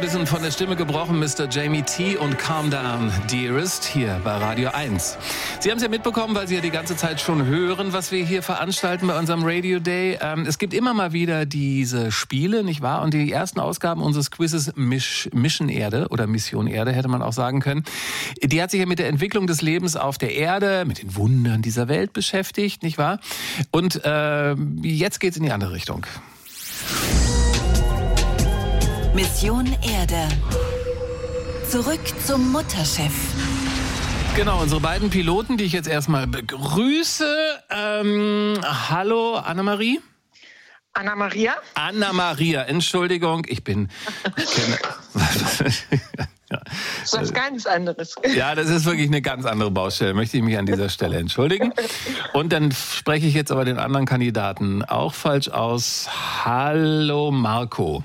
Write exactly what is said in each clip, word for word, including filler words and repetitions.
bisschen von der Stimme gebrochen, Mister Jamie T. und Calm Down, Dearest, hier bei Radio eins. Sie haben es ja mitbekommen, weil Sie ja die ganze Zeit schon hören, was wir hier veranstalten bei unserem Radio Day. Ähm, es gibt immer mal wieder diese Spiele, nicht wahr? Und die ersten Ausgaben unseres Quizzes Misch, Mission Erde oder Mission Erde, hätte man auch sagen können, die hat sich ja mit der Entwicklung des Lebens auf der Erde, mit den Wundern dieser Welt beschäftigt, nicht wahr? Und äh, jetzt geht's in die andere Richtung. Mission Erde. Zurück zum Mutterschiff. Genau, unsere beiden Piloten, die ich jetzt erstmal begrüße. Ähm, hallo, Anna-Marie. Anna-Maria? Anna-Maria, Entschuldigung, ich bin... Ja. Das ist was ganz anderes. Ja, das ist wirklich eine ganz andere Baustelle, möchte ich mich an dieser Stelle entschuldigen. Und dann spreche ich jetzt aber den anderen Kandidaten auch falsch aus. Hallo, Marco.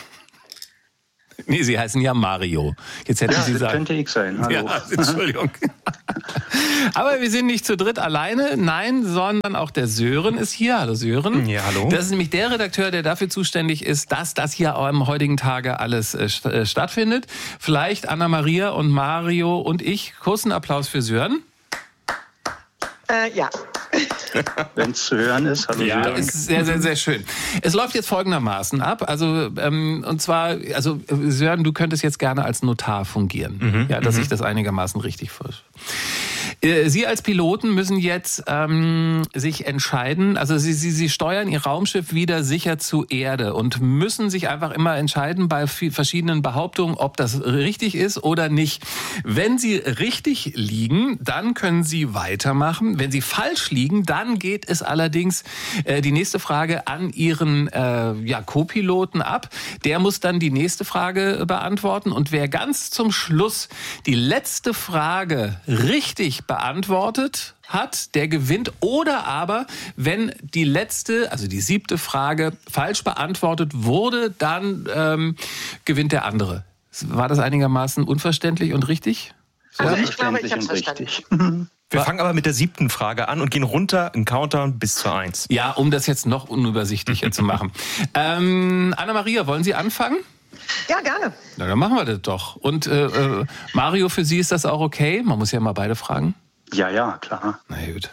Nee, Sie heißen ja Mario. Jetzt hätten ja, Sie das sagen. Könnte ich sein. Hallo. Ja, Entschuldigung. Aber wir sind nicht zu dritt alleine, nein, sondern auch der Sören ist hier. Hallo Sören. Ja, hallo. Das ist nämlich der Redakteur, der dafür zuständig ist, dass das hier am heutigen Tage alles äh, stattfindet. Vielleicht Anna-Maria und Mario und ich. Kurzen Applaus für Sören. Äh, ja. Wenn es zu hören ist, hallo Ja, Sören. ist sehr, sehr, sehr schön. Es läuft jetzt folgendermaßen ab. Also, ähm, und zwar, also Sören, du könntest jetzt gerne als Notar fungieren. Mhm, ja, dass mhm. ich das einigermaßen richtig vorstelle. Sie als Piloten müssen jetzt ähm, sich entscheiden, also sie, sie, sie steuern ihr Raumschiff wieder sicher zur Erde und müssen sich einfach immer entscheiden bei verschiedenen Behauptungen, ob das richtig ist oder nicht. Wenn sie richtig liegen, dann können sie weitermachen. Wenn sie falsch liegen, dann geht es allerdings äh, die nächste Frage an ihren äh, ja, Co-Piloten ab. Der muss dann die nächste Frage beantworten und wer ganz zum Schluss die letzte Frage richtig beantwortet hat, der gewinnt. Oder aber, wenn die letzte, also die siebte Frage falsch beantwortet wurde, dann ähm, gewinnt der andere. War das einigermaßen unverständlich und richtig? Also Ja? ich glaube, ich habe es richtig. verstanden. Wir fangen aber mit der siebten Frage an und gehen runter in Countdown bis zur eins. Ja, um das jetzt noch unübersichtlicher zu machen. Ähm, Anna-Maria, wollen Sie anfangen? Ja, gerne. Na, dann machen wir das doch. Und äh, äh, Mario, für Sie ist das auch okay? Man muss ja mal beide fragen. Ja, ja, klar. Na gut.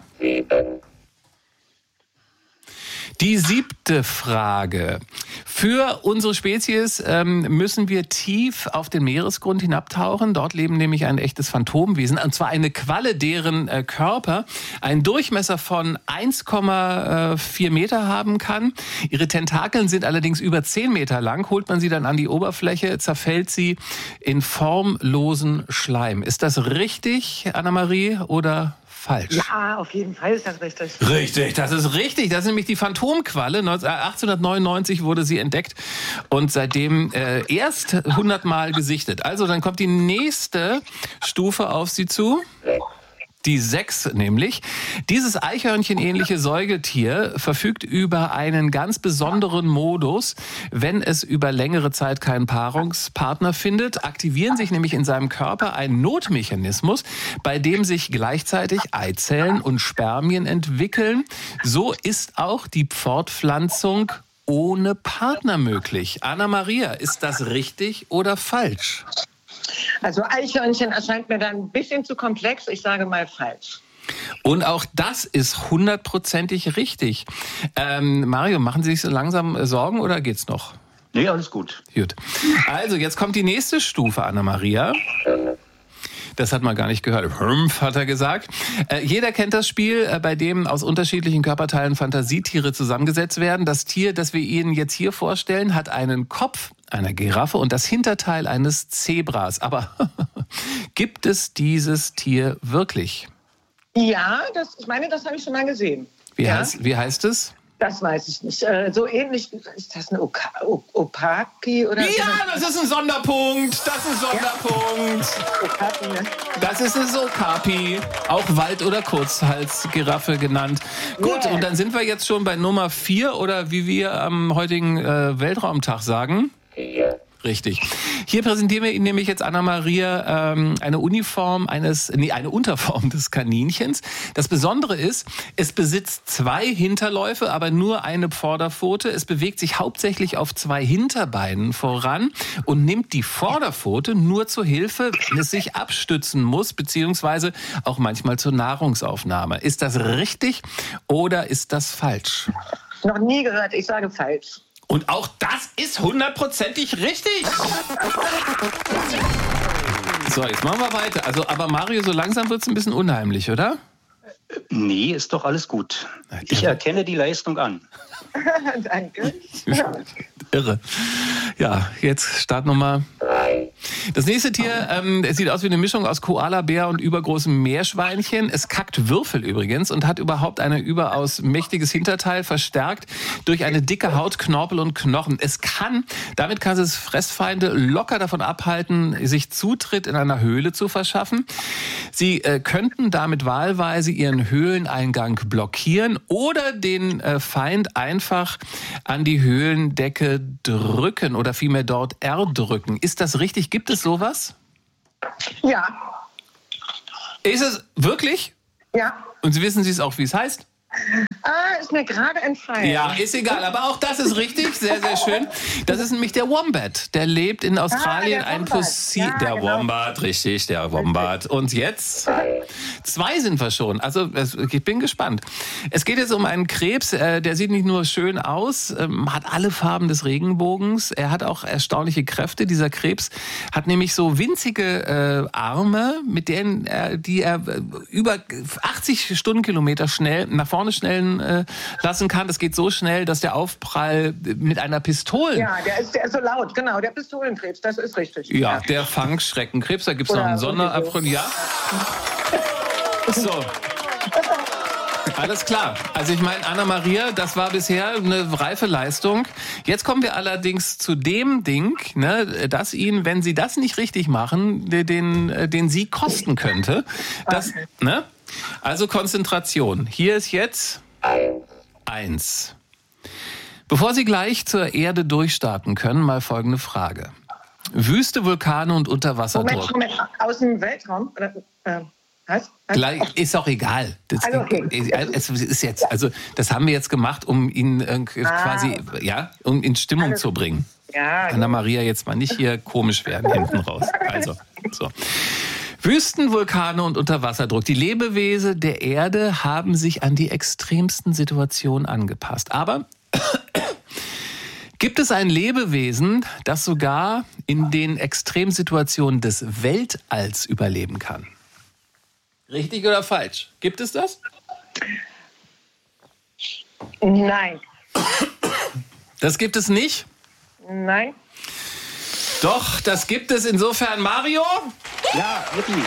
Die siebte Frage. Für unsere Spezies ähm, müssen wir tief auf den Meeresgrund hinabtauchen. Dort leben nämlich ein echtes Phantomwesen, und zwar eine Qualle, deren äh, Körper einen Durchmesser von eins Komma vier Meter haben kann. Ihre Tentakeln sind allerdings über zehn Meter lang. Holt man sie dann an die Oberfläche, zerfällt sie in formlosen Schleim. Ist das richtig, Anna-Marie, oder falsch? Ja, auf jeden Fall ist das richtig. Richtig, das ist richtig. Das ist nämlich die Phantomqualle. achtzehnhundertneunundneunzig wurde sie entdeckt und seitdem äh, erst hundertmal gesichtet. Also dann kommt die nächste Stufe auf Sie zu. Die sechs nämlich. Dieses Eichhörnchen-ähnliche Säugetier verfügt über einen ganz besonderen Modus. Wenn es über längere Zeit keinen Paarungspartner findet, aktivieren sich nämlich in seinem Körper ein Notmechanismus, bei dem sich gleichzeitig Eizellen und Spermien entwickeln. So ist auch die Fortpflanzung ohne Partner möglich. Anna-Maria, ist das richtig oder falsch? Also Eichhörnchen erscheint mir dann ein bisschen zu komplex. Ich sage mal falsch. Und auch das ist hundertprozentig richtig. Ähm, Mario, machen Sie sich so langsam Sorgen oder geht's noch? Nee, alles gut. Gut. Also, jetzt kommt die nächste Stufe, Anna-Maria. Das hat man gar nicht gehört. Hümpf, hat er gesagt. Äh, jeder kennt das Spiel, äh, bei dem aus unterschiedlichen Körperteilen Fantasietiere zusammengesetzt werden. Das Tier, das wir Ihnen jetzt hier vorstellen, hat einen Kopf einer Giraffe und das Hinterteil eines Zebras. Aber gibt es dieses Tier wirklich? Ja, das, ich meine, das habe ich schon mal gesehen. Wie, ja? heißt, wie heißt es? Das weiß ich nicht. Äh, so ähnlich, ist das eine Oka, Opaki oder? Ja, das ist ein Sonderpunkt. Das ist ein Sonderpunkt. Okapi, ne? Das ist eine Okapi, auch Wald- oder Kurzhalsgiraffe genannt. Gut, Yeah. und dann sind wir jetzt schon bei Nummer vier oder wie wir am heutigen äh, Weltraumtag sagen. Richtig. Hier präsentieren wir Ihnen nämlich jetzt, Anna-Maria, ähm, eine Uniform eines, nee, eine Unterform des Kaninchens. Das Besondere ist, es besitzt zwei Hinterläufe, aber nur eine Vorderpfote. Es bewegt sich hauptsächlich auf zwei Hinterbeinen voran und nimmt die Vorderpfote nur zur Hilfe, wenn es sich abstützen muss, beziehungsweise auch manchmal zur Nahrungsaufnahme. Ist das richtig oder ist das falsch? Noch nie gehört, ich sage falsch. Und auch das ist hundertprozentig richtig. So, jetzt machen wir weiter. Also, aber Mario, so langsam wird es ein bisschen unheimlich, oder? Nee, ist doch alles gut. Ich erkenne die Leistung an. Danke. Irre. Ja, jetzt Start Nummer. Das nächste Tier ähm, es sieht aus wie eine Mischung aus Koalabär und übergroßem Meerschweinchen. Es kackt Würfel übrigens und hat überhaupt ein überaus mächtiges Hinterteil, verstärkt durch eine dicke Haut, Knorpel und Knochen. Es kann, damit kann es Fressfeinde locker davon abhalten, sich Zutritt in einer Höhle zu verschaffen. Sie äh, könnten damit wahlweise ihren Höhleneingang blockieren oder den äh, Feind einfach an die Höhlendecke drücken oder vielmehr dort erdrücken. Ist das richtig? Gibt es sowas? Ja. Ist es wirklich? Ja. Und Sie wissen Sie es auch, wie es heißt? Ah, ist mir gerade entfallen. Ja, ist egal, aber auch das ist richtig, sehr, sehr schön. Das ist nämlich der Wombat. Der lebt in Australien, Ah, der ein Wombat. Fossil. Ja, der genau. Wombat, richtig, der Wombat. Und jetzt? Zwei sind wir schon. Also es- ich bin gespannt. Es geht jetzt um einen Krebs, äh, der sieht nicht nur schön aus, ähm, hat alle Farben des Regenbogens. Er hat auch erstaunliche Kräfte. Dieser Krebs hat nämlich so winzige äh, Arme, mit denen er, die er äh, über achtzig Stundenkilometer schnell nach vorne schnellen äh, lassen kann. Das geht so schnell, dass der Aufprall mit einer Pistole... Ja, der ist, der ist so laut, genau, der Pistolenkrebs, das ist richtig. Ja, der Fangschreckenkrebs, da gibt es noch Oder einen sowieso. Sonderabruf. Ja. So. Alles klar. Also ich meine, Anna-Maria, das war bisher eine reife Leistung. Jetzt kommen wir allerdings zu dem Ding, ne, das Ihnen, wenn Sie das nicht richtig machen, den, den Sieg kosten könnte. Das, ne? Also Konzentration. Hier ist jetzt eins. Bevor Sie gleich zur Erde durchstarten können, mal folgende Frage. Wüste, Vulkane und Moment, Unterwasserdruck. Moment, aus dem Weltraum? Oder, äh, was? was? Gleich, ist auch egal. Das, Also, okay. es ist jetzt, also das haben wir jetzt gemacht, um ihn äh, quasi, ja, um in Stimmung Alles- zu bringen. Ja, Anna-Maria, jetzt mal nicht hier komisch werden hinten raus. Also, so. Wüsten, Vulkane und Unterwasserdruck. Die Lebewesen der Erde haben sich an die extremsten Situationen angepasst. Aber gibt es ein Lebewesen, das sogar in den Extremsituationen des Weltalls überleben kann? Richtig oder falsch? Gibt es das? nein, Das gibt es nicht? nein. Doch, das gibt es insofern. Mario? Ja, wirklich.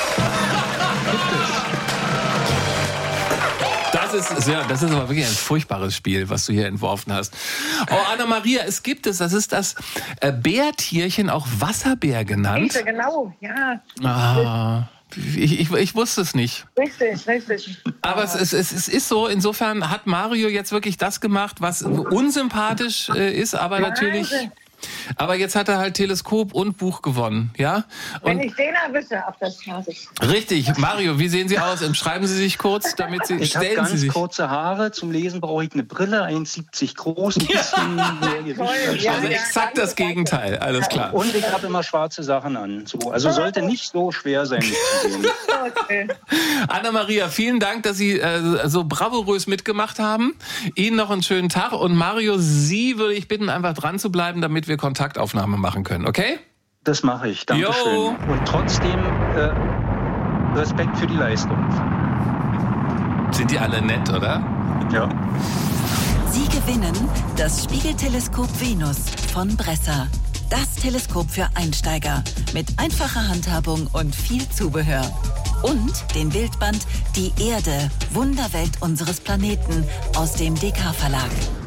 Das ist, ja, das ist aber wirklich ein furchtbares Spiel, was du hier entworfen hast. Oh, Anna-Maria, es gibt es. Das ist das äh, Bärtierchen, auch Wasserbär genannt. Richtig, genau, ja. Ah, ich, ich, ich wusste es nicht. Richtig, richtig. Aber es, es, es, es ist so, insofern hat Mario jetzt wirklich das gemacht, was unsympathisch äh, ist, aber natürlich... Wahnsinn. Aber jetzt hat er halt Teleskop und Buch gewonnen, ja? Wenn Und ich den erwische, auf das schaffe ich. richtig, Mario, wie sehen Sie aus? Beschreiben Sie sich kurz, damit Sie Ich habe stellen Sie ganz sich. kurze Haare. Zum Lesen brauche ich eine Brille, eins Komma siebzig groß, ein bisschen mehr Gewicht. Toll, ja, Also ja, exakt das danke, Gegenteil, alles klar. Und ich habe immer schwarze Sachen an. So, also sollte nicht so schwer sein, mich zu sehen. danke. Okay. Anna-Maria, vielen Dank, dass Sie äh, so bravourös mitgemacht haben. Ihnen noch einen schönen Tag. Und Mario, Sie würde ich bitten, einfach dran zu bleiben, damit wir Kontaktaufnahme machen können, okay? Das mache ich. Dankeschön. Jo. Und trotzdem äh, Respekt für die Leistung. Sind die alle nett, oder? Ja. Sie gewinnen das Spiegelteleskop Venus von Bresser. Das Teleskop für Einsteiger mit einfacher Handhabung und viel Zubehör. Und den Bildband Die Erde, Wunderwelt unseres Planeten aus dem D K Verlag.